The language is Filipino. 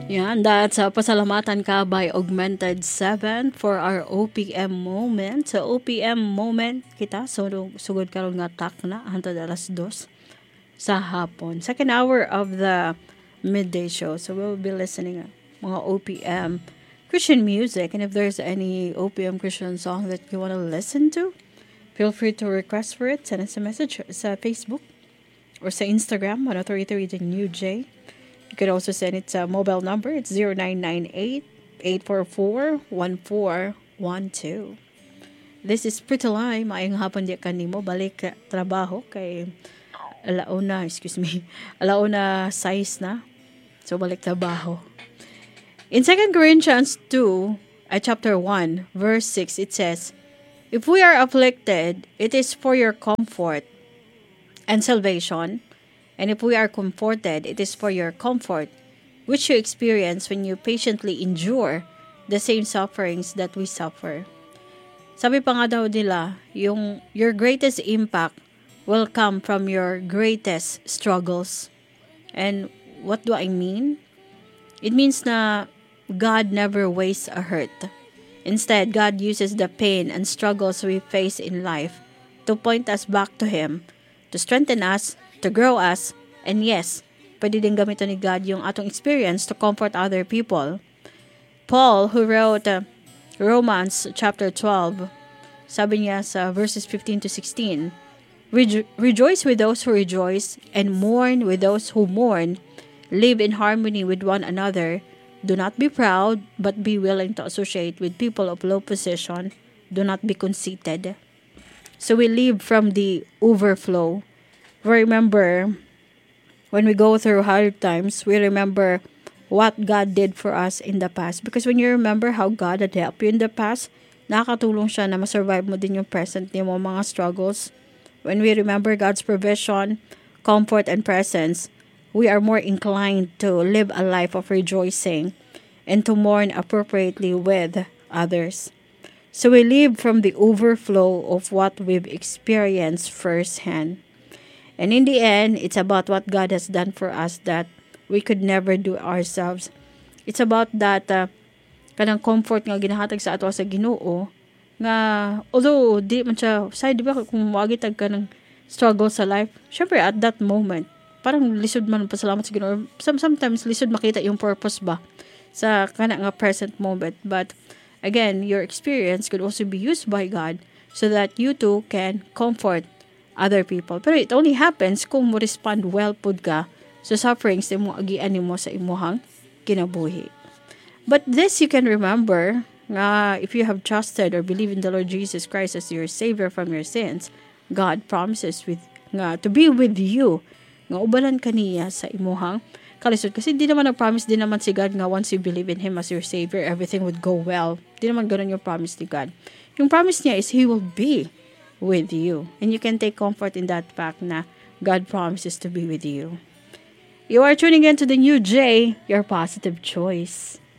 Yan, that's pasalamatan ka by Augmented 7 for our OPM moment. Sa OPM moment kita, sugod karon nga takna, hantod alas 2 sa hapon. Second hour of the midday show. So we'll be listening mga OPM Christian music. And if there's any OPM Christian song that you want to listen to, feel free to request for it. Send us a message sa Facebook or sa Instagram, 1033 The New J. You could also send it to mobile number. It's 0998-844-1412. This is Pretty Lie. Maayong hapon di kanimo. Balik trabaho kay alauna 6 na. So balik trabaho. In 2 Corinthians 2, chapter 1, verse 6, it says, "If we are afflicted, it is for your comfort and salvation. And if we are comforted, it is for your comfort, which you experience when you patiently endure the same sufferings that we suffer." Sabi pa nga daw nila, your greatest impact will come from your greatest struggles. And what do I mean? It means na God never wastes a hurt. Instead, God uses the pain and struggles we face in life to point us back to Him, to strengthen us, to grow us, and yes, pwede din gamitin ni God yung atong experience to comfort other people. Paul, who wrote Romans chapter 12, sabi niya sa verses 15 to 16, "Rejoice with those who rejoice, and mourn with those who mourn. Live in harmony with one another. Do not be proud, but be willing to associate with people of low position. Do not be conceited." So we live from the overflow. Remember, when we go through hard times, we remember what God did for us in the past. Because when you remember how God had helped you in the past, nakakatulong siya na masurvive mo din yung present ni mo mga struggles. When we remember God's provision, comfort, and presence, we are more inclined to live a life of rejoicing and to mourn appropriately with others. So we live from the overflow of what we've experienced firsthand. And in the end, it's about what God has done for us that we could never do ourselves. It's about that kanang comfort nga ginahatag sa ato sa Ginoo nga although di man siya say di ba kung magitag ka ng struggle sa life, syempre at that moment parang lisod man pasalamat sa Ginoo. Sometimes lisod makita yung purpose ba sa kana nga present moment. But again, your experience could also be used by God so that you too can comfort other people. Pero it only happens kung mo respond well pud ka sa sufferings na mo agian nimo sa imuhang kinabuhi. But this you can remember nga if you have trusted or believe in the Lord Jesus Christ as your Savior from your sins, God promises to be with you nga ubalan kaniya sa imuhang kalisod. Kasi di naman nag-promise din naman si God nga once you believe in Him as your Savior, everything would go well. Di naman ganun yung promise ni God. Yung promise niya is He will be with you. And you can take comfort in that fact na God promises to be with you. You are tuning in to the New J, your positive choice.